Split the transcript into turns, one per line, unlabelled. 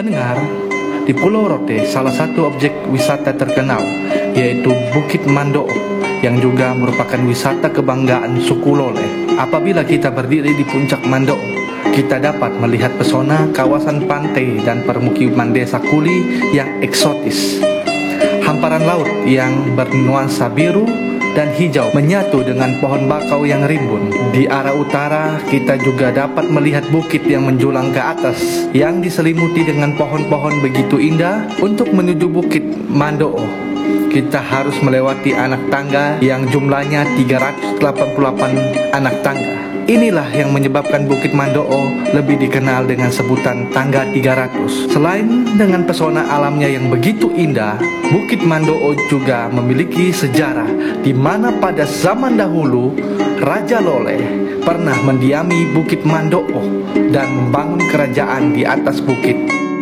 Pendengar, di Pulau Rote salah satu objek wisata terkenal yaitu Bukit Mandoo yang juga merupakan wisata kebanggaan suku Loleh. Apabila kita berdiri di puncak Mandoo, kita dapat melihat pesona kawasan pantai dan permukiman desa Kuli yang eksotis. Hamparan laut yang bernuansa biru dan hijau menyatu dengan pohon bakau yang rimbun. Di arah utara, kita juga dapat melihat bukit yang menjulang ke atas yang diselimuti dengan pohon-pohon begitu indah. Untuk menuju Bukit Mandoo, kita harus melewati anak tangga yang jumlahnya 388 anak tangga. Inilah yang menyebabkan Bukit Mandoo lebih dikenal dengan sebutan tangga 300. Selain dengan pesona alamnya yang begitu indah, Bukit Mandoo juga memiliki sejarah di mana pada zaman dahulu Raja Loleh pernah mendiami Bukit Mandoo dan membangun kerajaan di atas bukit.